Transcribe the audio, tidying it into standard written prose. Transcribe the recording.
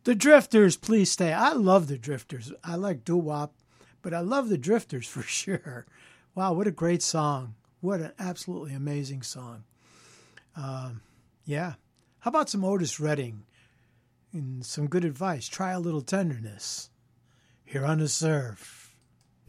The Drifters, Please Stay. I love the Drifters. I like doo-wop, but I love the Drifters for sure. Wow, what a great song. What an absolutely amazing song. Yeah. How about some Otis Redding and some good advice? Try a little tenderness here on The Surf.